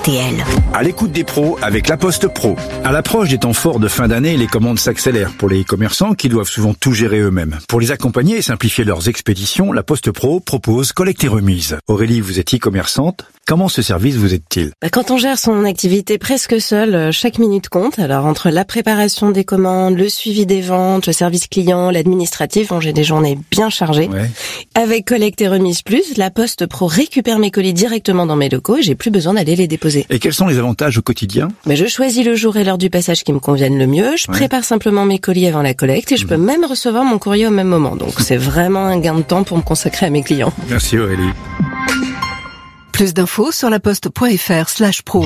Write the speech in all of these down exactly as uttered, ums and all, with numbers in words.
T L. À l'écoute des pros avec La Poste Pro. À l'approche des temps forts de fin d'année, les commandes s'accélèrent pour les commerçants qui doivent souvent tout gérer eux-mêmes. Pour les accompagner et simplifier leurs expéditions, La Poste Pro propose collecte et remise. Aurélie, vous êtes e-commerçante. Comment ce service vous aide-t-il ? Bah, quand on gère son activité presque seul, chaque minute compte. Alors entre la préparation des commandes, le suivi des ventes, le service client, l'administratif, bon, j'ai des journées bien chargées. Ouais. Avec collecte et remise plus, La Poste Pro récupère mes colis directement dans mes locaux et j'ai plus besoin d'aller les déposer. Et quels sont les avantages au quotidien ? Mais je choisis le jour et l'heure du passage qui me conviennent le mieux. Je Ouais. prépare simplement mes colis avant la collecte et je Mmh. peux même recevoir mon courrier au même moment. Donc c'est vraiment un gain de temps pour me consacrer à mes clients. Merci Aurélie. Plus d'infos sur laposte.fr slash pro.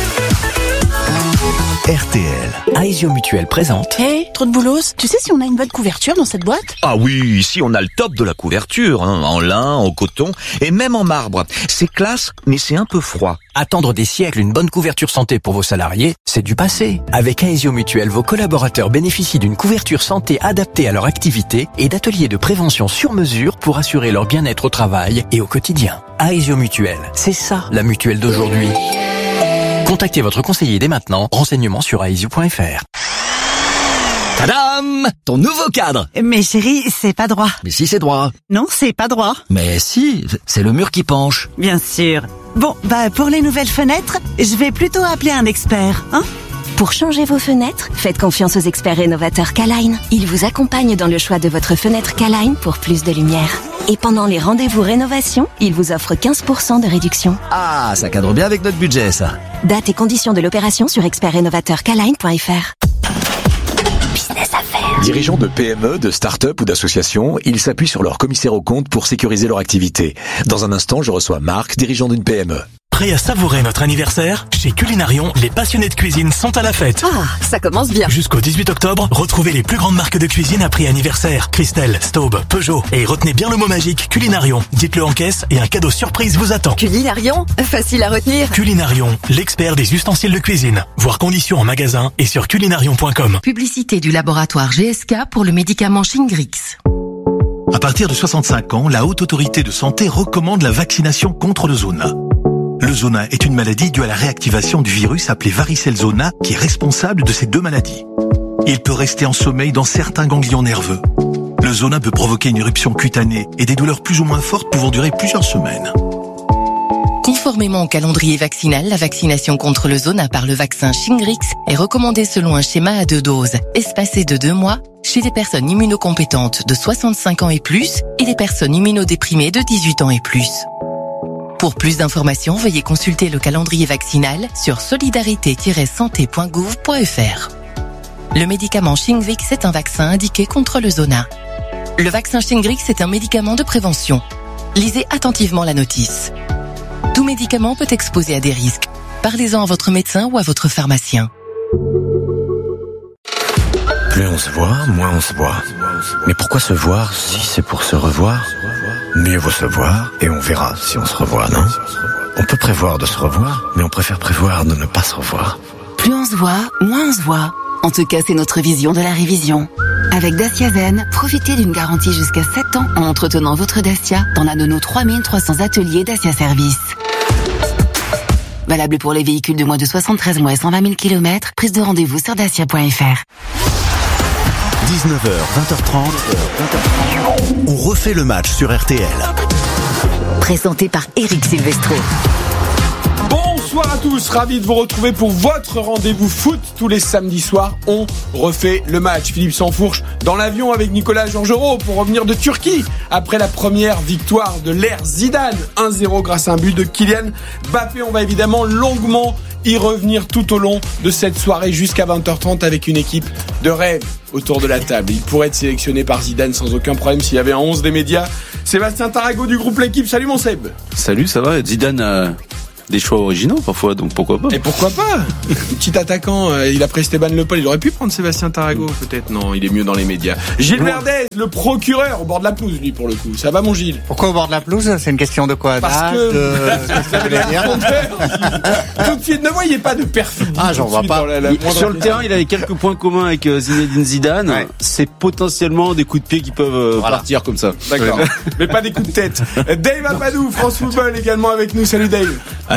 R T L. Aesio Mutuel présente. Hé, hey, trop de boulos. Tu sais si on a une bonne couverture dans cette boîte ? Ah oui, ici on a le top de la couverture, hein, en lin, en coton et même en marbre. C'est classe, mais c'est un peu froid. Attendre des siècles une bonne couverture santé pour vos salariés, c'est du passé. Avec Aesio Mutuel, vos collaborateurs bénéficient d'une couverture santé adaptée à leur activité et d'ateliers de prévention sur mesure pour assurer leur bien-être au travail et au quotidien. Aesio Mutuel, c'est ça la mutuelle d'aujourd'hui. Contactez votre conseiller dès maintenant. Renseignements sur aesio point f r. Tadam! Ton nouveau cadre! Mais chérie, c'est pas droit. Mais si, c'est droit. Non, c'est pas droit. Mais si, c'est le mur qui penche. Bien sûr. Bon, bah pour les nouvelles fenêtres, je vais plutôt appeler un expert, hein ? Pour changer vos fenêtres, faites confiance aux experts rénovateurs K-Line. Ils vous accompagnent dans le choix de votre fenêtre K-Line pour plus de lumière. Et pendant les rendez-vous rénovation, ils vous offrent quinze pour cent de réduction. Ah, ça cadre bien avec notre budget, ça. Date et conditions de l'opération sur expert rénovateur K line point f r. Business à faire. Dirigeants de P M E, de start-up ou d'associations, ils s'appuient sur leur commissaire aux comptes pour sécuriser leur activité. Dans un instant, je reçois Marc, dirigeant d'une P M E. Prêt à savourer notre anniversaire ? Chez Culinarion, les passionnés de cuisine sont à la fête. Ah, ça commence bien. Jusqu'au dix-huit octobre, retrouvez les plus grandes marques de cuisine à prix anniversaire. Christelle, Staub, Peugeot. Et retenez bien le mot magique Culinarion. Dites-le en caisse et un cadeau surprise vous attend. Culinarion, facile à retenir. Culinarion, l'expert des ustensiles de cuisine. Voir conditions en magasin et sur culinarion point com. Publicité du laboratoire G S K pour le médicament Shingrix. À partir de soixante-cinq ans, la Haute Autorité de Santé recommande la vaccination contre le zona. Le zona est une maladie due à la réactivation du virus appelé varicelle zona qui est responsable de ces deux maladies. Il peut rester en sommeil dans certains ganglions nerveux. Le zona peut provoquer une éruption cutanée et des douleurs plus ou moins fortes pouvant durer plusieurs semaines. Conformément au calendrier vaccinal, la vaccination contre le zona par le vaccin Shingrix est recommandée selon un schéma à deux doses, espacé de deux mois, chez les personnes immunocompétentes de soixante-cinq ans et plus et les personnes immunodéprimées de dix-huit ans et plus. Pour plus d'informations, veuillez consulter le calendrier vaccinal sur solidarité tiret santé point gouv point f r. Le médicament Shingrix est un vaccin indiqué contre le zona. Le vaccin Shingrix est un médicament de prévention. Lisez attentivement la notice. Tout médicament peut exposer à des risques. Parlez-en à votre médecin ou à votre pharmacien. Plus on se voit, moins on se voit. Mais pourquoi se voir si c'est pour se revoir ? Mieux vaut se voir et on verra si on se revoit, non ? On peut prévoir de se revoir, mais on préfère prévoir de ne pas se revoir. Plus on se voit, moins on se voit. En tout cas, c'est notre vision de la révision. Avec Dacia Zen, profitez d'une garantie jusqu'à sept ans en entretenant votre Dacia dans l'un de nos trois mille trois cents ateliers Dacia Service. Valable pour les véhicules de moins de soixante-treize mois et cent vingt mille kilomètres. Prise de rendez-vous sur dacia point f r. dix-neuf heures, vingt heures trente. On refait le match sur R T L. Présenté par Eric Silvestro. Bonsoir à tous, ravi de vous retrouver pour votre rendez-vous foot tous les samedis soirs. On refait le match. Philippe Sansfourche dans l'avion avec Nicolas Georgerot pour revenir de Turquie après la première victoire de l'ère Zidane, un zéro grâce à un but de Kylian Mbappé. On va évidemment longuement y revenir tout au long de cette soirée jusqu'à vingt heures trente avec une équipe de rêve autour de la table. Il pourrait être sélectionné par Zidane sans aucun problème s'il y avait un onze des médias. Sébastien Tarago du groupe L'Équipe. Salut mon Seb. Salut, ça va? Zidane a des choix originaux parfois, donc pourquoi pas? Et pourquoi pas? Petit attaquant, euh, il a pris Esteban Le Paul, il aurait pu prendre Sébastien Tarago peut-être. Non, il est mieux dans les médias. Gilles Verdez, le procureur au bord de la pelouse, lui pour le coup. Ça va mon Gilles? Pourquoi au bord de la pelouse? C'est une question de quoi? Parce que de... tout de suite, ne voyez pas de perfidie. Ah, j'en vois pas. La, la il, sur le terrain, il avait quelques points communs avec euh, Zinedine Zidane. Ouais. C'est potentiellement des coups de pied qui peuvent euh, voilà. partir comme ça. D'accord. Mais pas des coups de tête. Dave Apadou, France Football également avec nous. Salut Dave. Ah,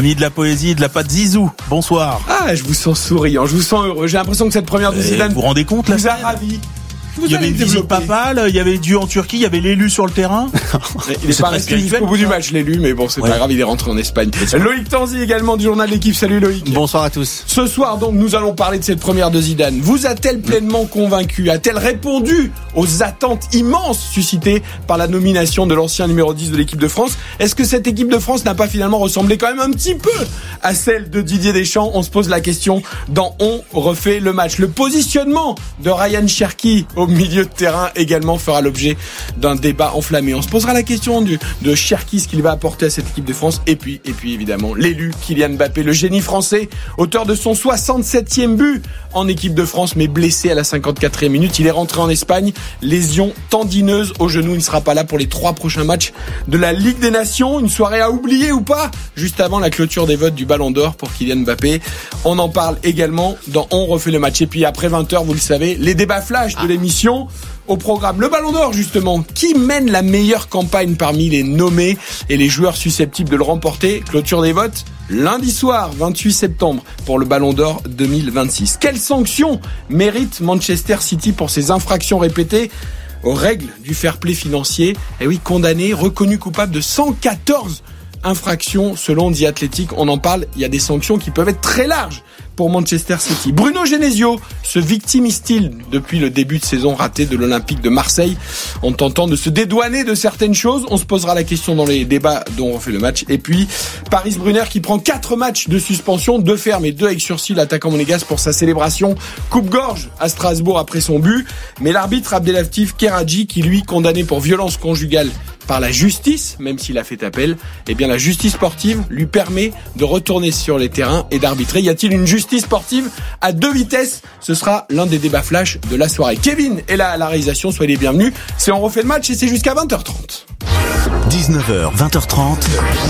Ami de la poésie, de la patte Zizou, bonsoir. Ah, je vous sens souriant, je vous sens heureux. J'ai l'impression que cette première de Zidane vous vous rendez compte là vous a ravi. Vous il y avait une visite papale, il y avait Dieu en Turquie, il y avait l'élu sur le terrain. Il est, est pas resté jusqu'au bout du match, l'élu, mais bon, c'est ouais. pas grave, il est rentré en Espagne. Loïc Tanzi également du journal L'équipe. Salut Loïc. Bonsoir à tous. Ce soir, donc, nous allons parler de cette première de Zidane. Vous a-t-elle pleinement convaincu? A-t-elle répondu aux attentes immenses suscitées par la nomination de l'ancien numéro dix de l'équipe de France? Est-ce que cette équipe de France n'a pas finalement ressemblé quand même un petit peu à celle de Didier Deschamps? On se pose la question dans On refait le match. Le positionnement de Ryan Cherki au milieu de terrain également fera l'objet d'un débat enflammé. On se posera la question du, de Cherki, ce qu'il va apporter à cette équipe de France. Et puis, et puis évidemment, l'élu Kylian Mbappé, le génie français, auteur de son soixante-septième but en équipe de France, mais blessé à la cinquante-quatrième minute. Il est rentré en Espagne, lésion tendineuse au genou. Il ne sera pas là pour les trois prochains matchs de la Ligue des Nations. Une soirée à oublier ou pas, juste avant la clôture des votes du Ballon d'Or pour Kylian Mbappé. On en parle également dans On refait le match. Et puis après vingt heures, vous le savez, les débats flash de l'émission. Au programme, le Ballon d'Or justement, qui mène la meilleure campagne parmi les nommés et les joueurs susceptibles de le remporter? Clôture des votes lundi soir, vingt-huit septembre, pour le Ballon d'Or deux mille vingt-six. Quelles sanctions mérite Manchester City pour ses infractions répétées aux règles du fair play financier? Eh oui, condamné, reconnu coupable de cent quatorze infractions selon The Athletic. On en parle, il y a des sanctions qui peuvent être très larges pour Manchester City. Bruno Genesio se victimise-t-il depuis le début de saison raté de l'Olympique de Marseille en tentant de se dédouaner de certaines choses? On se posera la question dans les débats dont on fait le match. Et puis, Paris Brunner qui prend quatre matchs de suspension, deux fermes et deux avec sursis, l'attaquant monégasque pour sa célébration coupe-gorge à Strasbourg après son but. Mais l'arbitre Abdelatif Keradji, qui lui, condamné pour violence conjugale par la justice, même s'il a fait appel, eh bien la justice sportive lui permet de retourner sur les terrains et d'arbitrer. Y a-t-il une justice sportive à deux vitesses? Ce sera l'un des débats flash de la soirée. Kevin est là à la réalisation, soyez les bienvenus. C'est On refait le match et c'est jusqu'à vingt heures trente. dix-neuf heures, vingt heures trente.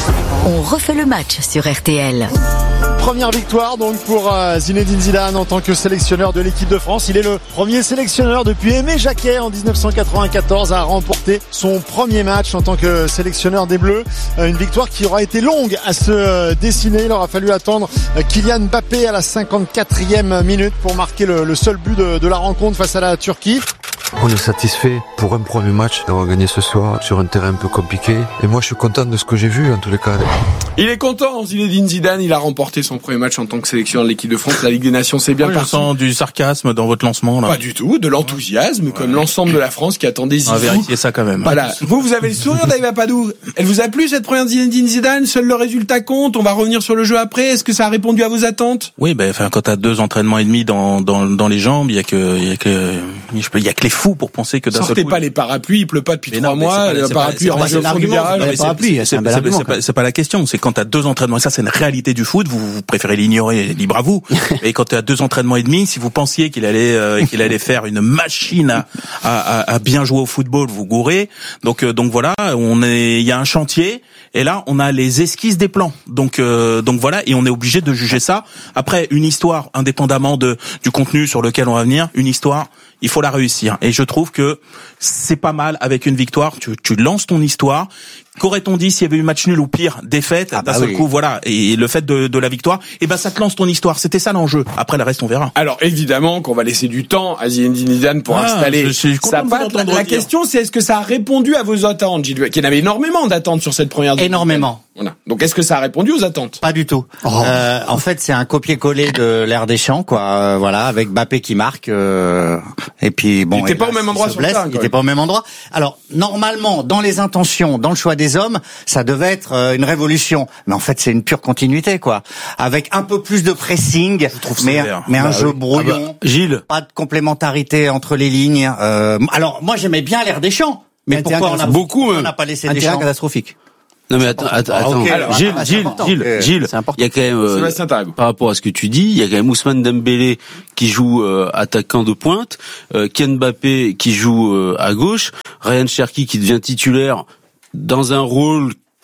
On refait le match sur R T L. Première victoire donc pour euh, Zinedine Zidane en tant que sélectionneur de l'équipe de France. Il est le premier sélectionneur depuis Aimé Jacquet en dix-neuf cent quatre-vingt-quatorze à remporter son premier match en tant que sélectionneur des Bleus. Euh, une victoire qui aura été longue à se euh, dessiner. Il aura fallu attendre euh, Kylian Mbappé à la cinquante-quatrième minute pour marquer le, le seul but de, de la rencontre face à la Turquie. On est satisfait pour un premier match d'avoir gagné ce soir sur un terrain un peu compliqué. Et moi, je suis content de ce que j'ai vu en tous les cas. Il est content, Zinedine Zidane. Il a remporté son premier match en tant que sélectionneur de l'équipe de France. La Ligue des Nations, c'est bien oui, parti. Je sens du sarcasme dans votre lancement là. Pas du tout, de l'enthousiasme, ouais. Comme l'ensemble de la France qui attendait Zizou. On va vérifier ça quand même. Voilà. Vous, vous avez le sourire d'Aïva Padou. Elle vous a plu cette première Zinedine Zidane? Seul le résultat compte. On va revenir sur le jeu après. Est-ce que ça a répondu à vos attentes? Oui, ben, enfin, quand t'as deux entraînements et demi dans dans dans les jambes, il y a que il y a que je peux il y a que les fous pour penser que d'un sortez pas les parapluies, il pleut pas depuis trois mois, le parapluie rangé au fond du garage. C'est pas la question, c'est quand t'as deux entraînements, et ça c'est une réalité du foot, vous, vous préférez l'ignorer, libre à vous. Et quand t'as deux entraînements et demi, si vous pensiez qu'il allait euh, qu'il allait faire une machine à, à, à bien jouer au football, vous gourrez. Donc euh, donc voilà, on est il y a un chantier et là on a les esquisses des plans. Donc euh, donc voilà, et on est obligé de juger ça. Après une histoire, indépendamment de du contenu sur lequel on va venir, une histoire, il faut la réussir. Et je trouve que c'est pas mal avec une victoire. Tu, tu lances ton histoire. Qu'aurait-on dit s'il y avait eu match nul ou pire, défaite, ah d'un bah seul oui. coup, voilà, et le fait de, de la victoire, et ben ça te lance ton histoire. C'était ça l'enjeu. Après le reste, on verra. Alors évidemment qu'on va laisser du temps à Zinedine Zidane pour ah, installer sa patte. La, la question, c'est est-ce que ça a répondu à vos attentes, Gilles, qu'il y en avait énormément d'attentes sur cette première. Énormément. Voilà. Donc est-ce que ça a répondu aux attentes? Pas du tout. Oh. Euh, en fait, c'est un copier-coller de l'ère des champs, quoi. Euh, voilà, avec Mbappé qui marque. Euh, et puis bon. Il n'était pas au même endroit sur le terrain. Il n'était pas au même endroit. Alors normalement, dans les intentions, dans le choix des hommes, ça devait être euh, une révolution. Mais en fait, c'est une pure continuité, quoi. Avec un peu plus de pressing, mais mais un bah, jeu oui. brouillon. Ah bah, Gilles, pas de complémentarité entre les lignes. Euh, alors moi, j'aimais bien l'ère des champs. Mais un pourquoi on a beaucoup on n'a pas laissé des champs catastrophique? Non mais attends, attends, attends. Okay. Alors, Gilles, ah, Gilles, Gilles, euh, Gilles, il y a quand même, euh, par rapport à ce que tu dis, il y a quand même Ousmane Dembélé qui joue euh, attaquant de pointe, euh, Ken Mbappé qui joue euh, à gauche, Ryan Cherki qui devient titulaire dans un rôle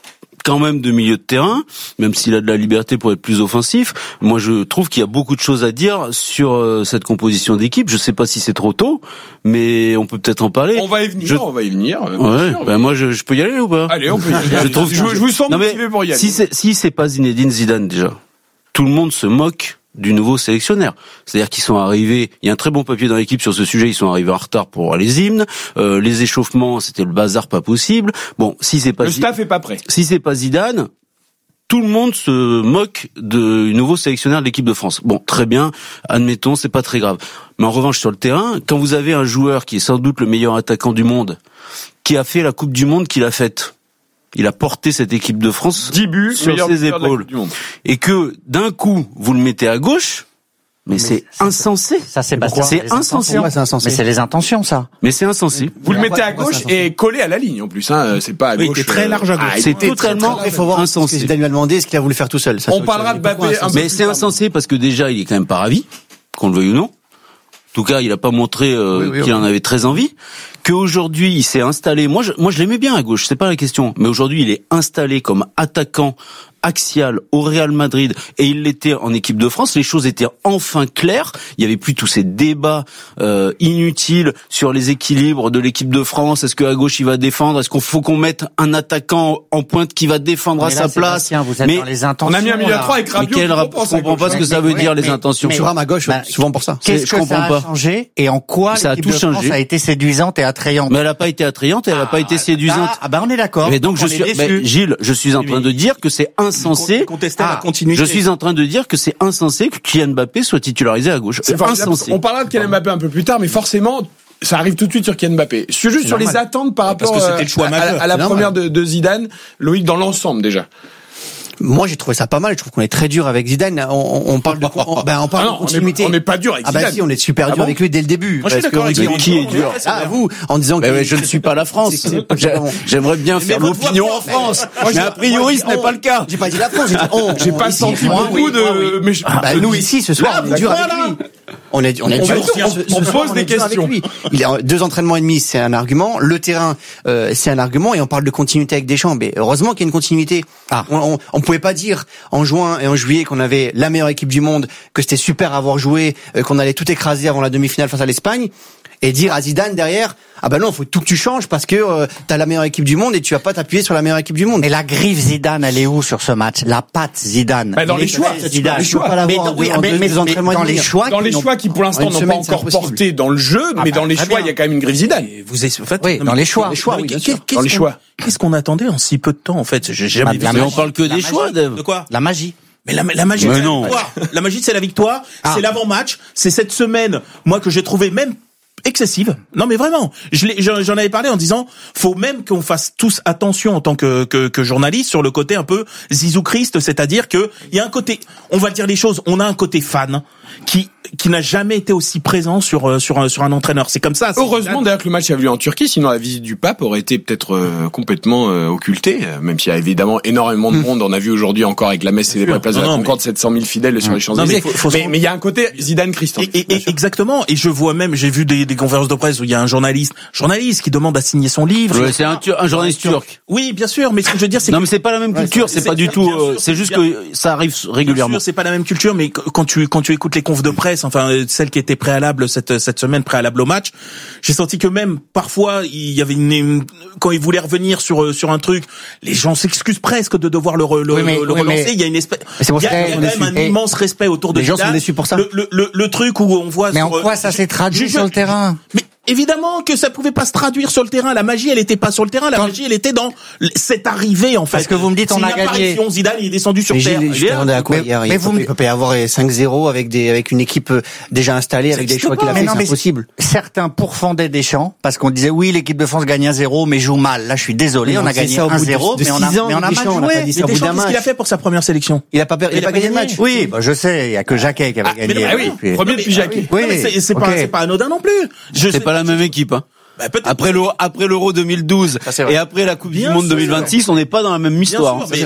quand même de milieu de terrain, même s'il a de la liberté pour être plus offensif. Moi, je trouve qu'il y a beaucoup de choses à dire sur euh, cette composition d'équipe. Je sais pas si c'est trop tôt, mais on peut peut-être en parler. On va y venir, je... on va y venir. Ouais, sûr, ben moi, je, je peux y aller ou pas? Allez, on peut y aller. je, trouve... je, je vous sens non, motivé pour y aller. Si c'est, si c'est pas Zinedine Zidane, déjà, tout le monde se moque du nouveau sélectionneur. C'est-à-dire qu'ils sont arrivés, il y a un très bon papier dans l'équipe sur ce sujet, ils sont arrivés en retard pour les hymnes, euh, les échauffements, c'était le bazar pas possible. Bon, si c'est pas le staff est pas prêt. Si c'est pas Zidane, tout le monde se moque du nouveau sélectionneur de l'équipe de France. Bon, très bien, admettons, c'est pas très grave. Mais en revanche, sur le terrain, quand vous avez un joueur qui est sans doute le meilleur attaquant du monde, qui a fait la Coupe du Monde qu'il a faite, il a porté cette équipe de France dix buts sur ses épaules. Et que, d'un coup, vous le mettez à gauche, mais, mais c'est insensé. Ça, c'est pas C'est insensé. Ouais, c'est insensé. Mais c'est les intentions, ça. Mais c'est insensé. Vous le mettez à gauche et collé à la ligne, en plus, hein. C'est pas à gauche. Oui, très large à gauche. Ah, c'est totalement Il faut voir insensé. Ce que Zidane lui a demandé, est-ce qu'il a voulu faire tout seul. Ça, on parlera de Mbappé. Mais c'est insensé parce que déjà, il est quand même pas ravi, qu'on le veuille ou non. En tout cas, il a pas montré euh, oui, oui, qu'il oui. en avait très envie. Qu'aujourd'hui, il s'est installé. Moi, je, moi, je l'aimais bien à gauche. C'est pas la question. Mais aujourd'hui, il est installé comme attaquant axial au Real Madrid et il l'était en équipe de France. Les choses étaient enfin claires. Il y avait plus tous ces débats euh, inutiles sur les équilibres de l'équipe de France. Est-ce que à gauche il va défendre? Est-ce qu'on faut qu'on mette un attaquant en pointe qui va défendre mais à là, sa place? Sébastien, vous êtes mais dans les intentions. On a mis un milieu à trois avec Rabiot. Je comprends pas ce que ça veut dire les intentions. Tu rames à gauche bah, souvent pour ça. Qu'est-ce que ça a changé et en quoi ça a l'équipe tout de France changé. a été séduisante et attrayante? Mais elle a pas été attrayante, elle a pas été séduisante. Ah bah on est d'accord. Mais donc je suis, mais Gilles, je suis en train de dire que c'est insensé. Ah, la continuité. Je suis en train de dire que c'est insensé que Kylian Mbappé soit titularisé à gauche. C'est insensé. On parlera de Kylian Mbappé un peu plus tard, mais forcément, ça arrive tout de suite sur Kylian Mbappé. Je suis juste sur normal. les attentes par rapport Parce que c'était le choix à, majeur. à, à la première de, de Zidane, Loïc, dans l'ensemble déjà. Moi, j'ai trouvé ça pas mal. Je trouve qu'on est très dur avec Zidane. On, on parle de, on, ben, on parle ah non, de continuité. On n'est pas dur avec Zidane. Ah bah si, on est super ah dur bon avec lui dès le début. Moi, je suis d'accord avec lui. Qui est dur? Ah, vous, en disant que. Mais je ne suis pas la France. J'aimerais bien faire l'opinion en France. Mais a priori, ce n'est pas le cas. J'ai pas dit la France, j'ai dit on. J'ai pas senti beaucoup de, mais bah, nous ici, ce soir, on est dur avec lui. On est, on est dur. On pose des questions. Il a deux entraînements et demi, c'est un argument. Le terrain, euh, c'est un argument. Et on parle de continuité avec Deschamps. Mais heureusement qu'il y a une continuité. Ah. On, on, on pouvait pas dire en juin et en juillet qu'on avait la meilleure équipe du monde, que c'était super à avoir joué, euh, qu'on allait tout écraser avant la demi-finale face à l'Espagne. Et dire à Zidane derrière, ah ben non, faut tout que tu changes parce que euh, t'as la meilleure équipe du monde et tu vas pas t'appuyer sur la meilleure équipe du monde. Et la griffe Zidane, elle est où sur ce match? La patte Zidane. Bah dans les, les choix, Zidane. Les choix. Pas mais, dans, oui, mais, mais, mais dans les choix, dans les choix qui pour l'instant n'ont pas encore porté dans le jeu, ah mais bah, dans les choix, il y a quand même une griffe Zidane. Vous êtes, en fait, oui, dans les choix. Les choix, oui, bien sûr. Dans les choix. Qu'est-ce qu'on attendait en si peu de temps en fait? J'ai jamais vu. Mais on parle que des choix, Dave. De quoi? La magie. Mais la, la magie, c'est la victoire. La magie, c'est la victoire. C'est l'avant-match. C'est cette semaine, moi, que j'ai trouvé même excessive. Non mais vraiment, je l'ai, j'en avais parlé en disant, faut même qu'on fasse tous attention en tant que, que, que journaliste sur le côté un peu Zizou Christ, c'est-à-dire que il y a un côté, on va dire les choses, on a un côté fan qui qui n'a jamais été aussi présent sur sur un, sur un entraîneur. C'est comme ça. Heureusement d'ailleurs que le match a eu lieu en Turquie, sinon la visite du pape aurait été peut-être euh, complètement euh, occultée, même s'il y a évidemment énormément de monde. On a vu aujourd'hui encore avec la messe et les places de la Concorde, sept cent mille fidèles sur les Champs-Élysées. Mais mais il y a un côté Zidane Christ. Et, et, et exactement. Et je vois même, j'ai vu des, des conférences de presse où il y a un journaliste, journaliste qui demande à signer son livre. Ouais, c'est un, un journaliste turc. Oui, bien sûr. Mais ce que je veux dire, c'est non, mais c'est pas la même culture. Ouais, c'est, c'est pas du tout. Euh, c'est juste que ça arrive régulièrement. Bien sûr, c'est pas la même culture, mais quand tu quand tu écoutes les confs de presse, enfin celles qui étaient préalables cette cette semaine préalable au match, j'ai senti que même parfois il y avait une, une quand ils voulaient revenir sur sur un truc, les gens s'excusent presque de devoir le, le, oui, mais, le oui, relancer. Mais, il y a une espèce, il y a, il y a quand même un et immense respect autour de les gens sont déçus pour ça. Le, le, le, le truc où on voit. Mais sur, en quoi ça s'est traduit sur le terrain? Mais évidemment que ça pouvait pas se traduire sur le terrain. La magie, elle était pas sur le terrain. La Quand... magie, elle était dans cette arrivée, en fait. Parce que vous me dites, on a gagné. Zidane, il est descendu sur mais terre. Je demandais à quoi mais, hier. Mais il, vous peut, me... il peut pas y avoir cinq zéro avec des, avec une équipe déjà installée, avec des choix qu'il a fait, c'est impossible. Certains pourfendaient Deschamps, parce qu'on disait, oui, l'équipe de France gagne un zéro, mais joue mal. Là, je suis désolé, on a gagné un zéro, mais on a, mais on a mal joué. Mais Deschamps, qu'est-ce qu'il a fait pour sa première sélection? Il a pas, il a pas gagné le match. Oui, bah, je sais, il y a que Jacquet qui avait gagné. Ah oui, premier depuis Jacquet. Oui, c'est pas anodin non plus. C'est pas la même équipe, hein. Bah, après l'euro, après l'Euro deux mille douze et après la Coupe Bien du Monde sûr, deux mille vingt-six, on n'est pas dans la même histoire. Sûr, mais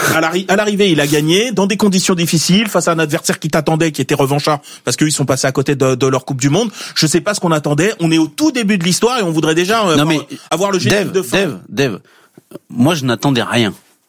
à l'arrivée, il a gagné dans des conditions difficiles face à un adversaire qui t'attendait, qui était revanchard parce qu'ils sont passés à côté de, de leur Coupe du Monde. Je sais pas ce qu'on attendait. On est au tout début de l'histoire et on voudrait déjà euh, non, mais avoir le générique de fin. Dave, Dave, moi je n'attendais rien.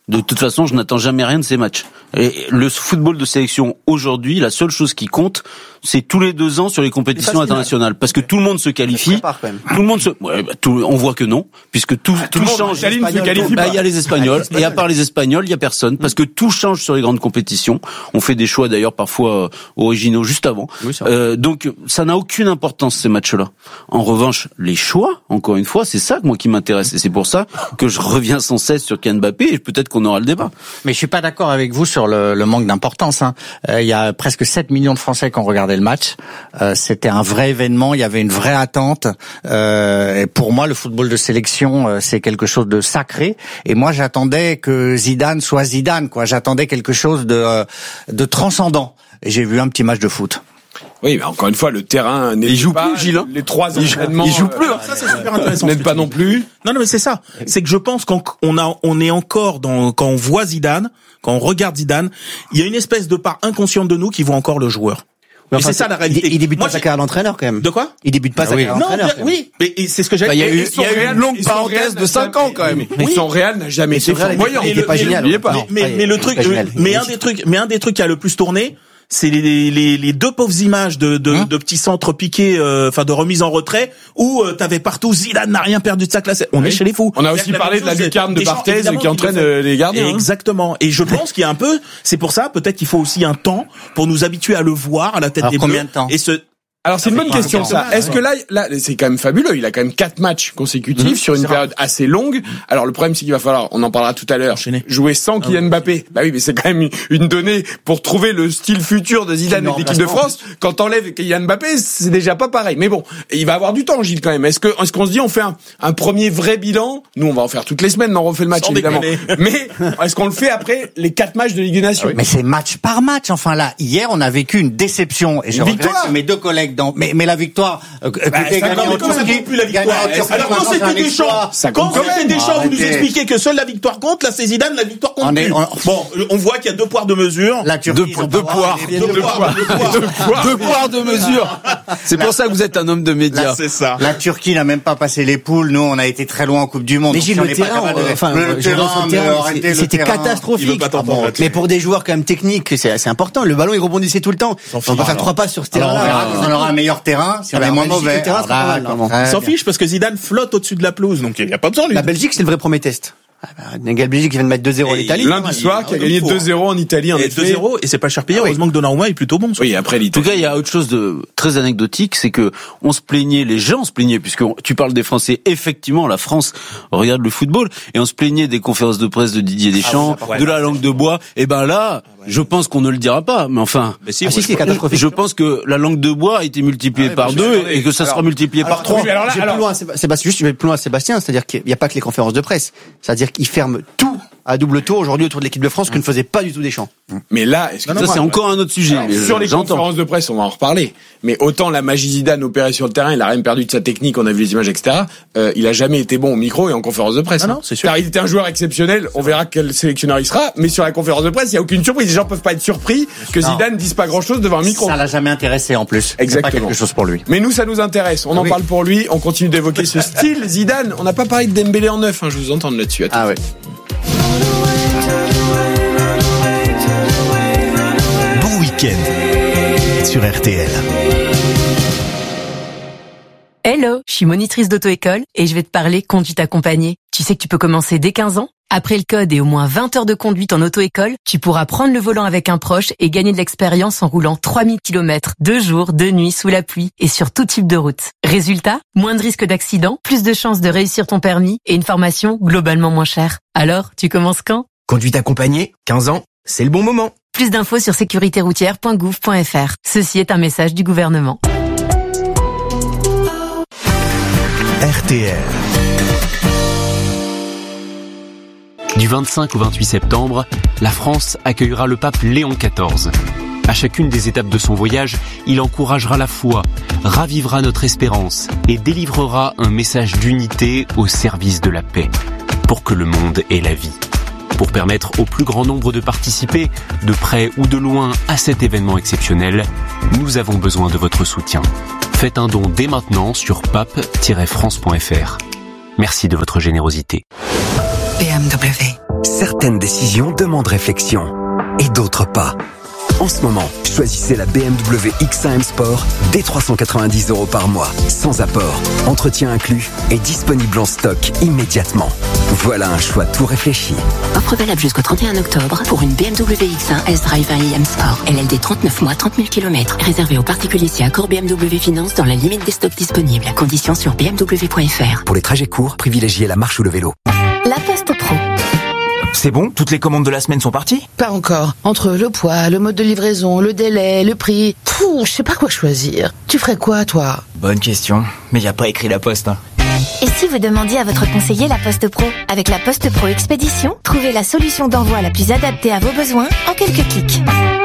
De toute façon, je n'attends jamais rien de ces matchs. Et le football de sélection aujourd'hui, la seule chose qui compte, c'est tous les deux ans sur les compétitions internationales, parce que tout le monde se qualifie. Tout le monde se, ouais, bah, tout, on voit que non, puisque tout, ah, tout, tout change. Se qualifie bah, il y a les Espagnols, et à part les Espagnols, il y a personne, parce que tout change sur les grandes compétitions. On fait des choix d'ailleurs parfois euh, originaux juste avant. Oui, euh, donc ça n'a aucune importance ces matchs-là. En revanche, les choix, encore une fois, c'est ça moi qui m'intéresse, et c'est pour ça que je reviens sans cesse sur Kylian Mbappé, et peut-être qu'on aura le débat. Mais je suis pas d'accord avec vous sur le, le manque d'importance. Hein. Euh, il y a presque sept millions de Français qui ont regardé le match. Euh, c'était un vrai événement. Il y avait une vraie attente. Euh, et pour moi, le football de sélection, euh, c'est quelque chose de sacré. Et moi, j'attendais que Zidane soit Zidane, quoi. J'attendais quelque chose de, euh, de transcendant. Et j'ai vu un petit match de foot. Oui, mais encore une fois, le terrain n'est pas. Plus, Gilles, hein. Les trois entraînements. Il joue plus. Euh, ça, c'est super intéressant. N'aide pas non plus. Non, non, mais c'est ça. C'est que je pense qu'on a, on est encore dans, quand on voit Zidane, quand on regarde Zidane, il y a une espèce de part inconsciente de nous qui voit encore le joueur. Mais enfin, c'est ça la réalité. Il, il débute Moi, pas sa carrière d'entraîneur quand même. De quoi? Il débute pas ah, sa oui. carrière d'entraîneur. Non, oui, mais c'est ce que j'ai. Bah, il y a eu, il y a eu une longue parenthèse de cinq ans quand même. Mais son Real n'a jamais été flamboyant. Il était pas génial. Mais mais le truc, mais un des trucs, mais un des trucs qui a le plus tourné, c'est les, les, les deux pauvres images de, de, hein de petits centres piqués, euh, enfin de remise en retrait, où euh, t'avais partout Zidane n'a rien perdu de sa classe. On oui. est chez les fous. On a aussi parlé de la lucarne de Barthez qui entraîne les gardiens. Exactement. Et je pense qu'il y a un peu, c'est pour ça peut-être qu'il faut aussi un temps pour nous habituer à le voir à la tête Alors, des Bleus. Combien de temps et ce Alors c'est une bonne question ça. Est-ce que là, là c'est quand même fabuleux. Il a quand même quatre matchs consécutifs mmh, sur une période rare. assez longue. Alors le problème c'est qu'il va falloir, on en parlera tout à l'heure, Enchaîner. jouer sans Kylian ah, Mbappé. Bah oui, mais c'est quand même une donnée pour trouver le style futur de Zidane et de l'équipe de France. Quand t'enlèves Kylian Mbappé, c'est déjà pas pareil. Mais bon, il va avoir du temps, Gilles quand même. Est-ce que, est-ce qu'on se dit on fait un, un premier vrai bilan? Nous on va en faire toutes les semaines, on refait le match sans évidemment. Mais est-ce qu'on le fait après les quatre matchs de Ligue des Nations? Ah oui. Mais c'est match par match. Enfin là, hier on a vécu une déception et je une regrette que mes deux collègues dans. Mais mais la victoire. Euh, bah, ça compte quand ça compte plus la victoire. Alors quand c'était Deschamps, quand c'était Deschamps, vous nous expliquez que seule la victoire compte. Là, c'est Zidane, la victoire compte plus. Bon, on voit qu'il y a deux poids de mesure. La Turquie, deux, deux poids, deux poids, deux poids de mesure. C'est pour ça que vous êtes un homme de médias. C'est ça. La Turquie n'a même pas passé les poules. Nous, on a été très loin en Coupe du Monde. Mais Gilles, le terrain, enfin, le terrain, c'était catastrophique. Mais pour des joueurs quand même techniques, c'est important. Le ballon, il rebondissait tout le temps. On va faire trois pas sur ce terrain-là. On aura un meilleur terrain si on est moins mauvais. Il s'en fiche parce que Zidane flotte au-dessus de la pelouse, donc il n'y a pas besoin lui. La Belgique, c'est le vrai premier test. La Belgique qui vient de mettre deux zéro à l'Italie. Lundi soir, qui a gagné deux zéro en Italie, en effet. deux zéro, et c'est pas cher payé. Heureusement que Donnarumma est plutôt bon. Oui, après l'Italie. En tout cas, il y a autre chose de très anecdotique, c'est que on se plaignait, les gens se plaignaient, puisque tu parles des Français, effectivement, la France regarde le football, et on se plaignait des conférences de presse de Didier Deschamps, ah, ouais, de la langue de bois. Et ben là, je pense qu'on ne le dira pas, mais enfin, mais si, ah, si, c'est catastrophique. Je pense que la langue de bois a été multipliée ah, ouais, par deux, et que ça alors, sera multiplié alors, par trois. Oui, alors là, alors, plus loin, Sébastien, juste, je vais plus loin, Sébastien, c'est-à-dire qu'il n'y a pas que les conférences de presse. C'est-à-dire qu'ils ferment tout à double tour aujourd'hui autour de l'équipe de France que ne faisait pas du tout Deschamps. Mais là, est-ce que ça c'est encore un autre sujet. Mais sur les conférences de presse, on va en reparler. Mais autant la magie Zidane opérée sur le terrain, il a rien perdu de sa technique, on a vu les images, et cetera. Euh, il a jamais été bon au micro et en conférence de presse. Ah non, c'est sûr. Car il était un joueur exceptionnel. On verra quel sélectionneur il sera. Mais sur la conférence de presse, il y a aucune surprise. Les gens peuvent pas être surpris que non. Zidane dise pas grand-chose devant un micro. Ça l'a jamais intéressé en plus. Exactement. C'est pas quelque chose pour lui. Mais nous, ça nous intéresse. On ah, en oui. parle pour lui. On continue d'évoquer ce style Zidane. On n'a pas parlé de Dembélé en neuf. Hein, je vous entends là-dessus. Ah ouais. Sur R T L. Hello, je suis monitrice d'auto-école et je vais te parler conduite accompagnée. Tu sais que tu peux commencer dès quinze ans? Après le code et au moins vingt heures de conduite en auto-école, tu pourras prendre le volant avec un proche et gagner de l'expérience en roulant trois mille kilomètres, deux jours, deux nuits, sous la pluie et sur tout type de route. Résultat, moins de risques d'accident, plus de chances de réussir ton permis et une formation globalement moins chère. Alors, tu commences quand? Conduite accompagnée, quinze ans, c'est le bon moment. Plus d'infos sur sécurité routière point gouv point f r. Ceci est un message du gouvernement. R T L. Du vingt-cinq au vingt-huit septembre, la France accueillera le pape Léon quatorze. À chacune des étapes de son voyage, il encouragera la foi, ravivera notre espérance et délivrera un message d'unité au service de la paix, pour que le monde ait la vie. Pour permettre au plus grand nombre de participer, de près ou de loin, à cet événement exceptionnel, nous avons besoin de votre soutien. Faites un don dès maintenant sur pape tiret france point f r. Merci de votre générosité. B M W, Certaines décisions demandent réflexion et d'autres pas. En ce moment, choisissez la B M W X un M Sport dès trois cent quatre-vingt-dix euros par mois, sans apport, entretien inclus et disponible en stock immédiatement. Voilà un choix tout réfléchi. Offre valable jusqu'au trente et un octobre pour une B M W X un S-Drive un i M Sport. L L D trente-neuf mois, trente mille kilomètres. Réservé aux particuliers si accord B M W Finance dans la limite des stocks disponibles. Conditions sur b m w point f r. Pour les trajets courts, privilégiez la marche ou le vélo. La Poste Pro. C'est bon? Toutes les commandes de la semaine sont parties? Pas encore. Entre le poids, le mode de livraison, le délai, le prix... Pouh, je sais pas quoi choisir. Tu ferais quoi, toi? Bonne question. Mais y a pas écrit la Poste, hein. Et si vous demandiez à votre conseiller la Poste Pro? Avec la Poste Pro Expédition, trouvez la solution d'envoi la plus adaptée à vos besoins en quelques clics.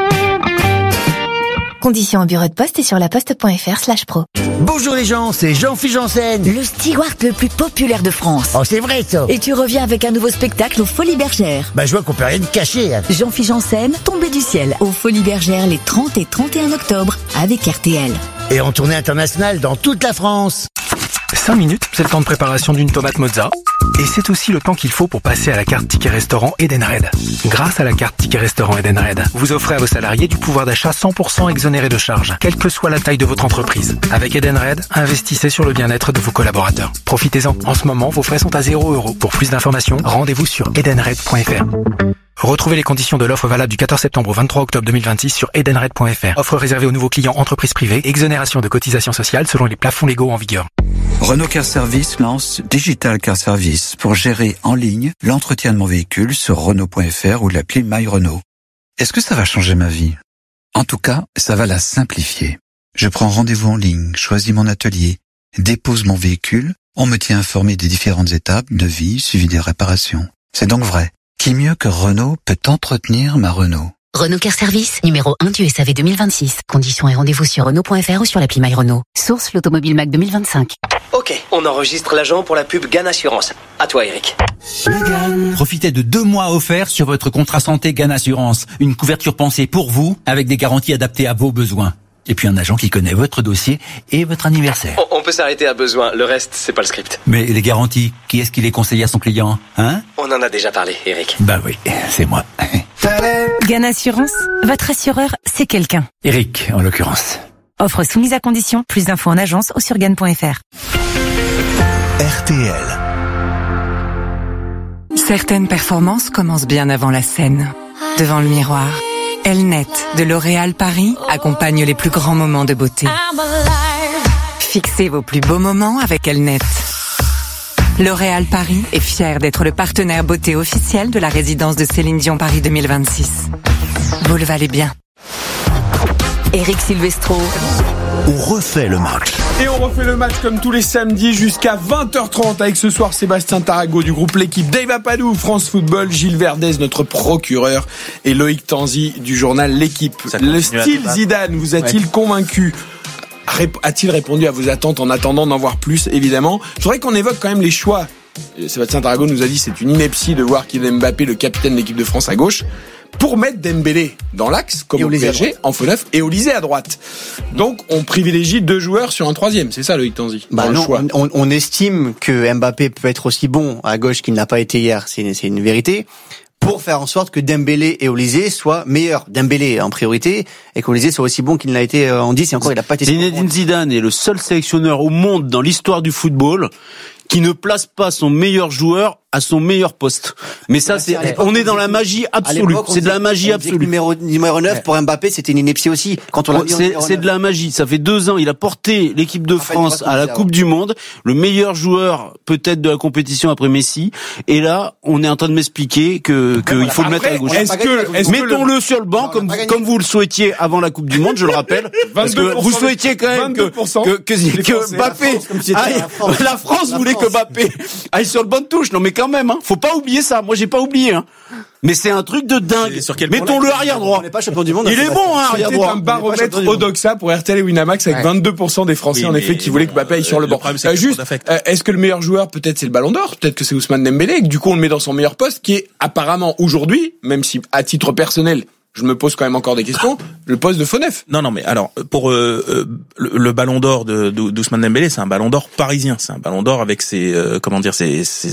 Conditions au bureau de poste et sur laposte.fr slash pro. Bonjour les gens, c'est Jean-Philippe Janssen. Le steward le plus populaire de France. Oh, c'est vrai ça. Et tu reviens avec un nouveau spectacle aux Folies Bergères. Bah, je vois qu'on peut rien cacher. Hein. Jean-Philippe Janssen, tombé du ciel, aux Folies Bergères les trente et trente et un octobre, avec R T L. Et en tournée internationale dans toute la France. cinq minutes, c'est le temps de préparation d'une tomate mozza. Et c'est aussi le temps qu'il faut pour passer à la carte Ticket Restaurant Edenred. Grâce à la carte Ticket Restaurant Edenred, vous offrez à vos salariés du pouvoir d'achat cent pour cent exonéré de charges, quelle que soit la taille de votre entreprise. Avec Edenred, investissez sur le bien-être de vos collaborateurs. Profitez-en. En ce moment, vos frais sont à zéro euro. Pour plus d'informations, rendez-vous sur edenred point f r. Retrouvez les conditions de l'offre valable du quatorze septembre au vingt-trois octobre deux mille vingt-six sur edenred point f r. Offre réservée aux nouveaux clients entreprises privées, exonération de cotisations sociales selon les plafonds légaux en vigueur. Renault Car Service lance Digital Car Service pour gérer en ligne l'entretien de mon véhicule sur Renault point f r ou l'appli My Renault. Est-ce que ça va changer ma vie? En tout cas, ça va la simplifier. Je prends rendez-vous en ligne, choisis mon atelier, dépose mon véhicule, on me tient informé des différentes étapes de vie suivi des réparations. C'est donc vrai. Qui mieux que Renault peut entretenir ma Renault? Renault Car Service, numéro un du S A V deux mille vingt-six. Conditions et rendez-vous sur Renault point f r ou sur l'appli My Renault. Source l'Automobile Mac deux mille vingt-cinq. Ok, on enregistre l'agent pour la pub Gann Assurance. À toi, Eric. Profitez de deux mois offerts sur votre contrat santé Gann Assurance. Une couverture pensée pour vous, avec des garanties adaptées à vos besoins. Et puis un agent qui connaît votre dossier et votre anniversaire. On, on peut s'arrêter à besoin, le reste, c'est pas le script. Mais les garanties, qui est-ce qui les conseille à son client, hein? On en a déjà parlé, Eric. Bah oui, c'est moi. Gann Assurance, votre assureur, c'est quelqu'un. Eric, en l'occurrence. Offre soumise à condition, plus d'infos en agence ou sur gann point f r. R T L. Certaines performances commencent bien avant la scène. Devant le miroir, Elnet de L'Oréal Paris accompagne les plus grands moments de beauté. Fixez vos plus beaux moments avec Elnet. L'Oréal Paris est fier d'être le partenaire beauté officiel de la résidence de Céline Dion Paris deux mille vingt-six. Vous le valez bien. Eric Silvestro. On refait le match. Et on refait le match comme tous les samedis jusqu'à vingt heures trente avec ce soir Sébastien Tarago du groupe L'équipe, Dave Apadou, France Football, Gilles Verdez, notre procureur, et Loïc Tanzi du journal L'équipe. Le style Zidane vous a-t-il ouais. convaincu? A-t-il répondu à vos attentes en attendant d'en voir plus, évidemment? Je voudrais qu'on évoque quand même les choix. Sébastien Tarago nous a dit c'est une ineptie de voir Kylian Mbappé, le capitaine de l'équipe de France, à gauche, pour mettre Dembélé dans l'axe, comme au P S G, en faux neuf, et Olysée à droite. Donc, on privilégie deux joueurs sur un troisième. C'est ça, Loïc Tanzi? Bah non, on, on estime que Mbappé peut être aussi bon à gauche qu'il n'a pas été hier. C'est une, c'est une vérité. Pour faire en sorte que Dembélé et Olysée soient meilleurs. Dembélé en priorité, et qu'Olysée soit aussi bon qu'il l'a été en dix, et encore, il n'a pas été... Zinedine Zidane est le seul sélectionneur au monde dans l'histoire du football qui ne place pas son meilleur joueur à son meilleur poste. Mais ça, c'est, on est dans la magie absolue. C'est de la magie absolue. Numéro, numéro neuf pour Mbappé, c'était une ineptie aussi. Quand on l'a c'est, c'est de la magie. Ça fait deux ans, il a porté l'équipe de France à la Coupe du Monde, le meilleur joueur peut-être de la compétition après Messi. Et là, on est en train de m'expliquer que, que il faut le mettre à gauche. Est-ce que, est-ce mettons-le le... sur le banc comme, comme vous le souhaitiez avant la Coupe du Monde, je le rappelle. Parce que vous souhaitiez quand même que, que, que, que Mbappé, aille, la France voulait que Mbappé aille sur le banc de touche. Non, mais quand même, hein. Faut pas oublier ça. Moi, j'ai pas oublié, hein. Mais c'est un truc de dingue. Mettons-le arrière droit. Pas champion du monde. Il est bon, hein, arrière droit. C'était un baromètre Odoxa pour R T L et Winamax avec ouais. vingt-deux pour cent des Français, oui, en effet, qui voulaient que Mbappé aille sur le, le banc. Problème, euh, juste, euh, est-ce que le meilleur joueur, peut-être, c'est le Ballon d'Or? Peut-être que c'est Ousmane Dembélé, et que du coup, on le met dans son meilleur poste, qui est apparemment aujourd'hui, même si à titre personnel, je me pose quand même encore des questions, le poste de faux neuf. Non, non, mais alors, pour euh, euh, le, le Ballon d'Or de, de, d'Ousmane Dembélé, c'est un Ballon d'Or parisien. C'est un Ballon d'Or avec ses, euh, comment dire, ses, ses